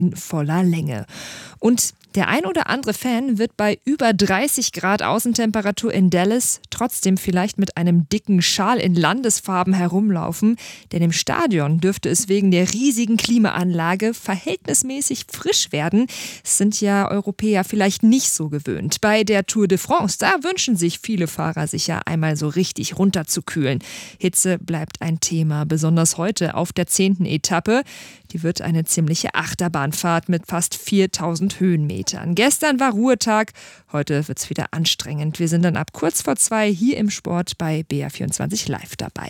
in voller Länge. Und der ein oder andere Fan wird bei über 30 Grad Außentemperatur in Dallas trotzdem vielleicht mit einem dicken Schal in Landesfarben herumlaufen, denn im Stadion dürfte es wegen der riesigen Klimaanlage verhältnismäßig frisch werden. Das sind ja Europäer vielleicht nicht so gewöhnt. Bei der Tour de France, da wünschen sich viele Fahrer sicher einmal so richtig runterzukühlen. Hitze bleibt ein Thema, besonders heute auf der 10. Etappe. Die wird eine ziemliche Achterbahnfahrt mit fast 4000 Höhenmetern. Gestern war Ruhetag, heute wird's wieder anstrengend. Wir sind dann ab kurz vor 2 hier im Sport bei BR24 Live dabei.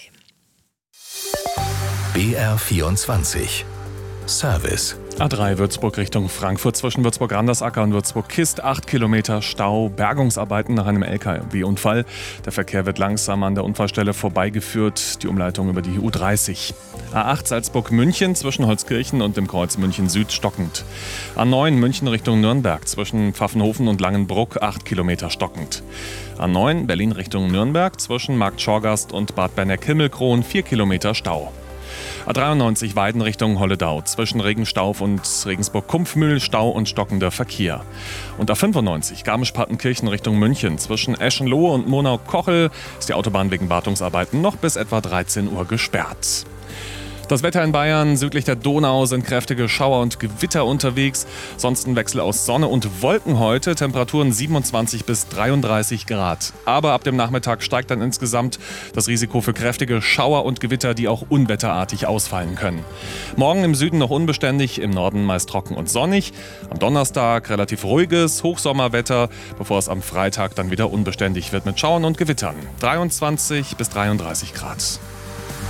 BR24 Service. A3 Würzburg Richtung Frankfurt zwischen Würzburg-Randersacker und Würzburg-Kist. 8 Kilometer Stau, Bergungsarbeiten nach einem LKW-Unfall. Der Verkehr wird langsam an der Unfallstelle vorbeigeführt. Die Umleitung über die U30. A8 Salzburg-München zwischen Holzkirchen und dem Kreuz München Süd stockend. A9 München Richtung Nürnberg zwischen Pfaffenhofen und Langenbruck 8 Kilometer stockend. A9 Berlin Richtung Nürnberg zwischen Markt Schorgast und Bad Berneck-Himmelkron 4 Kilometer Stau. A93 Weiden Richtung Holledau zwischen Regenstauf und Regensburg-Kumpfmühl Stau und stockender Verkehr. Und A95 Garmisch-Partenkirchen Richtung München zwischen Eschenlohe und Monau-Kochel ist die Autobahn wegen Wartungsarbeiten noch bis etwa 13 Uhr gesperrt. Das Wetter in Bayern, südlich der Donau sind kräftige Schauer und Gewitter unterwegs. Sonst ein Wechsel aus Sonne und Wolken heute. Temperaturen 27 bis 33 Grad. Aber ab dem Nachmittag steigt dann insgesamt das Risiko für kräftige Schauer und Gewitter, die auch unwetterartig ausfallen können. Morgen im Süden noch unbeständig, im Norden meist trocken und sonnig. Am Donnerstag relativ ruhiges Hochsommerwetter, bevor es am Freitag dann wieder unbeständig wird mit Schauern und Gewittern. 23 bis 33 Grad.